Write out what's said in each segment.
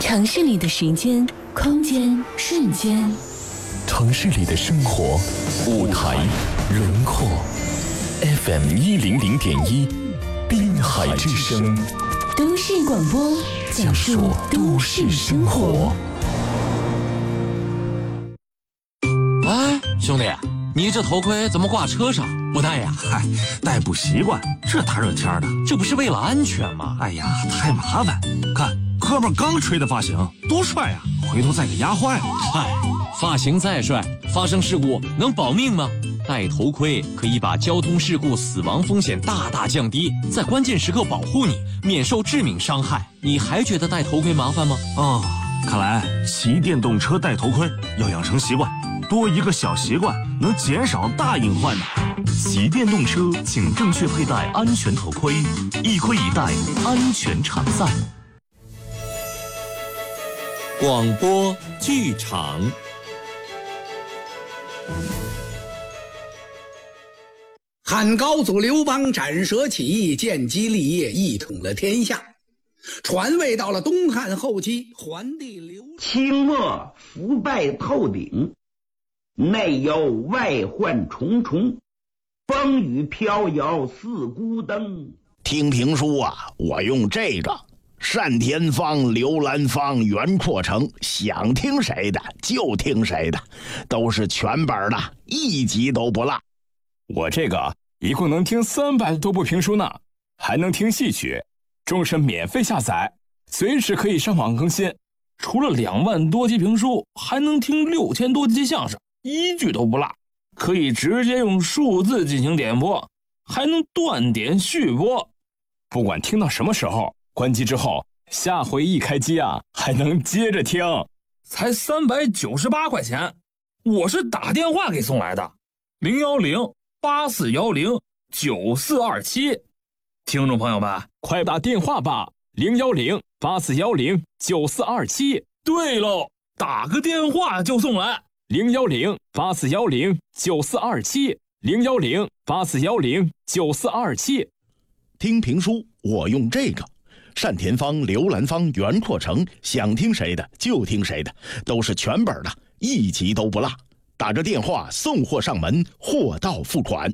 城市里的时间、空间、瞬间， 城市里的生活、舞台、轮廓。FM100.1，滨海之声， 都市广播，讲述都市生活。 哎，兄弟，你这头盔怎么挂车上不戴呀？ 嗨，戴不习惯，这大热天的， 这不是为了安全吗？ 哎呀，太麻烦。看哥们刚吹的发型，多帅呀！回头再给压坏了。 嗨，发型再帅，发生事故能保命吗？戴头盔可以把交通事故死亡风险大大降低，在关键时刻保护你，免受致命伤害。你还觉得戴头盔麻烦吗？ 哦，看来骑电动车戴头盔要养成习惯，多一个小习惯能减少大隐患呢。 骑电动车请正确佩戴安全头盔，一盔一戴，安全常在。 广播剧场。 汉高祖刘邦斩蛇起义，建基立业，一统了天下。传位到了东汉后期，桓帝刘清末腐败透顶，内忧外患重重，风雨飘摇似孤灯。 听评书啊，我用这个单田芳、刘兰芳、袁阔成，想听谁的就听谁的，都是全本的，一集都不落。 我这个一共能听300多部评书呢，还能听戏曲，终身免费下载，随时可以上网更新。除了2万多集评书，还能听6000多集相声，一句都不落。可以直接用数字进行点播，还能断点续播。不管听到什么时候，关机之后，下回一开机啊，还能接着听。才398块钱，我是打电话给送来的，010-8410-9427。听众朋友们，快打电话吧，010-8410-9427。对喽，打个电话就送来，010-8410-9427，010-8410-9427。 听评书我用这个，单田芳、刘兰芳、袁阔成，想听谁的就听谁的，都是全本的，一集都不落。打着电话送货上门，货到付款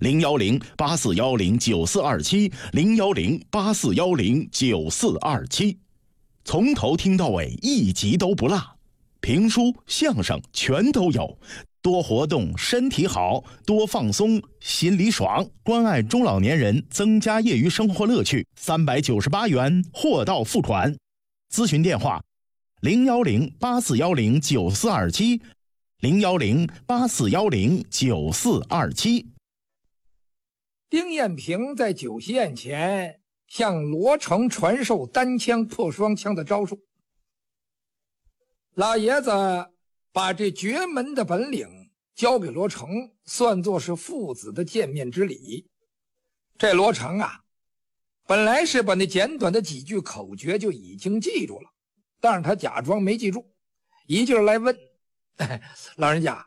，010-8410-9427，010-8410-9427，从头听到尾，一集都不落。评书、相声全都有，多活动身体好，多放松心里爽，关爱中老年人，增加业余生活乐趣。398元，货到付款。咨询电话010-8410-9427，010-8410-9427。 丁彦平在酒席宴前向罗成传授单枪破双枪的招数，老爷子把这绝门的本领交给罗成，算作是父子的见面之礼。这罗成啊，本来是把那简短的几句口诀就已经记住了，但是他假装没记住，一劲儿来问，老人家